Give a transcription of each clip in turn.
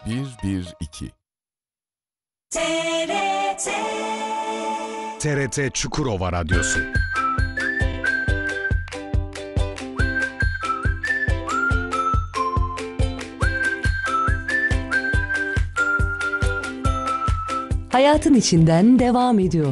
112 TRT TRT Çukurova Radyosu. Hayatın içinden devam ediyor.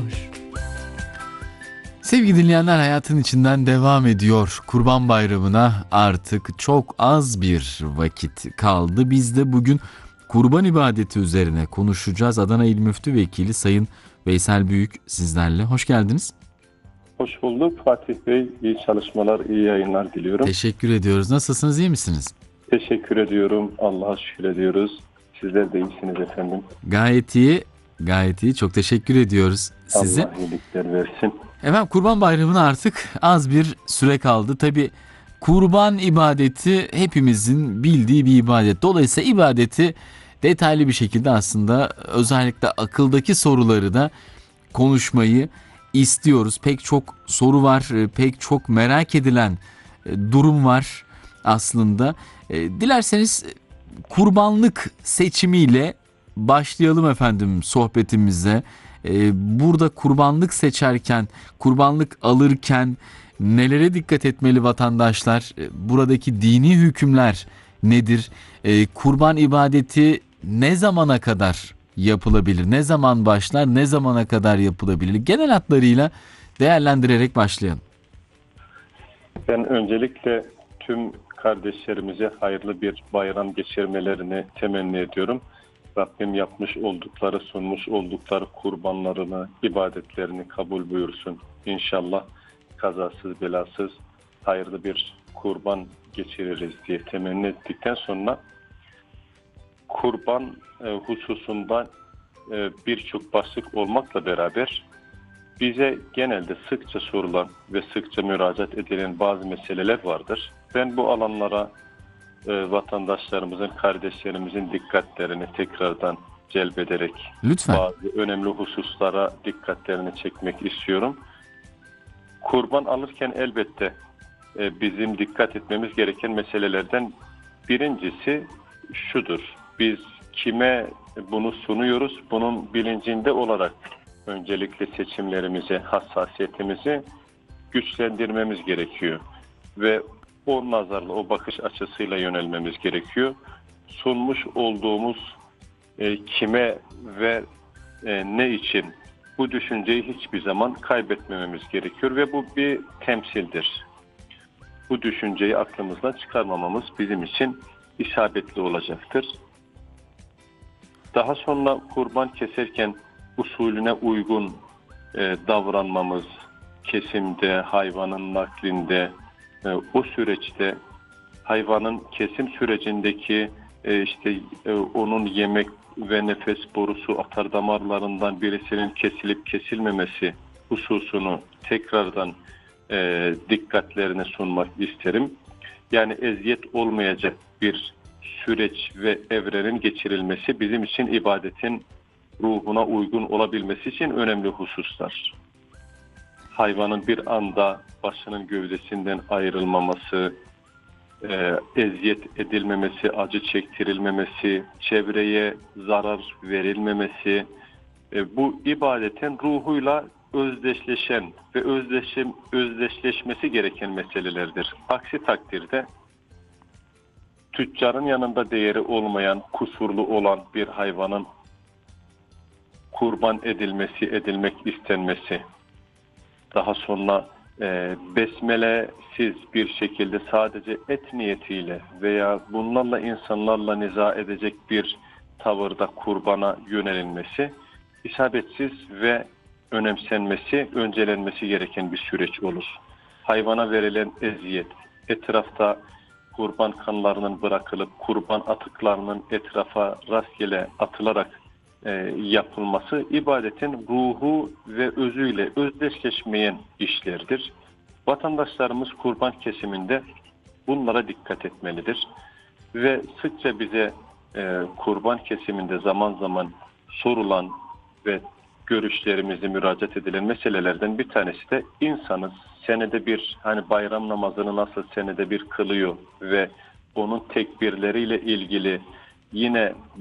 Sevgili dinleyenler, hayatın içinden devam ediyor. Kurban Bayramı'na artık çok az bir vakit kaldı. Biz de bugün kurban ibadeti üzerine konuşacağız. Adana İl Müftü Vekili Sayın Veysel Büyük sizlerle. Hoş geldiniz. Hoş bulduk Fatih Bey. İyi çalışmalar, iyi yayınlar diliyorum. Teşekkür ediyoruz. Nasılsınız, iyi misiniz? Teşekkür ediyorum. Allah'a şükür ediyoruz. Sizler de iyisiniz efendim. Gayet iyi, gayet iyi. Çok teşekkür ediyoruz size. Allah iyilikler versin. Efendim, Kurban Bayramı'na artık az bir süre kaldı. Tabii kurban ibadeti hepimizin bildiği bir ibadet. Dolayısıyla ibadeti detaylı bir şekilde aslında özellikle akıldaki soruları da konuşmayı istiyoruz. Pek çok soru var, pek çok merak edilen durum var aslında. Dilerseniz kurbanlık seçimiyle başlayalım efendim sohbetimize. Burada kurbanlık seçerken, kurbanlık alırken nelere dikkat etmeli vatandaşlar? Buradaki dini hükümler nedir? Kurban ibadeti ne zamana kadar yapılabilir? Ne zaman başlar? Ne zamana kadar yapılabilir? Genel hatlarıyla değerlendirerek başlayalım. Ben öncelikle tüm kardeşlerimize hayırlı bir bayram geçirmelerini temenni ediyorum. Rabbim yapmış oldukları, sunmuş oldukları kurbanlarını, ibadetlerini kabul buyursun. İnşallah kazasız belasız hayırlı bir kurban geçiririz diye temenni ettikten sonra kurban hususunda birçok başlık olmakla beraber bize genelde sıkça sorulan ve sıkça müracaat edilen bazı meseleler vardır. Ben bu alanlara vatandaşlarımızın, kardeşlerimizin dikkatlerini tekrardan celbederek Lütfen. bazı önemli hususlara dikkatlerini çekmek istiyorum. Kurban alırken elbette bizim dikkat etmemiz gereken meselelerden birincisi şudur. Biz kime bunu sunuyoruz? Bunun bilincinde olarak öncelikle seçimlerimizi, hassasiyetimizi güçlendirmemiz gerekiyor. Ve o nazarla, o bakış açısıyla yönelmemiz gerekiyor. Sunmuş olduğumuz kime ve ne için bu düşünceyi hiçbir zaman kaybetmememiz gerekiyor ve bu bir temsildir. Bu düşünceyi aklımızdan çıkarmamamız bizim için isabetli olacaktır. Daha sonra kurban keserken usulüne uygun davranmamız, kesimde, hayvanın naklinde, o süreçte hayvanın kesim sürecindeki onun yemek ve nefes borusu atar damarlarından birisinin kesilip kesilmemesi hususunu tekrardan dikkatlerine sunmak isterim. Yani eziyet olmayacak bir süreç ve evrenin geçirilmesi bizim için ibadetin ruhuna uygun olabilmesi için önemli hususlar. Hayvanın bir anda başının gövdesinden ayrılmaması, eziyet edilmemesi, acı çektirilmemesi, çevreye zarar verilmemesi, bu ibadetin ruhuyla özdeşleşen ve özdeşleşmesi gereken meselelerdir. Aksi takdirde tüccarın yanında değeri olmayan, kusurlu olan bir hayvanın kurban edilmek istenmesi, daha sonra besmelesiz bir şekilde sadece et niyetiyle veya bunlarla insanlarla niza edecek bir tavırda kurbana yönelilmesi isabetsiz ve önemsenmesi, öncelenmesi gereken bir süreç olur. Hayvana verilen eziyet, etrafta kurban kanlarının bırakılıp kurban atıklarının etrafa rastgele atılarak yapılması ibadetin ruhu ve özüyle özdeşleşmeyen işlerdir. Vatandaşlarımız kurban kesiminde bunlara dikkat etmelidir. Ve sıkça bize kurban kesiminde zaman zaman sorulan ve görüşlerimizi müracaat edilen meselelerden bir tanesi de insanız. Senede bir, hani bayram namazını nasıl senede bir kılıyor ve onun tekbirleriyle ilgili yine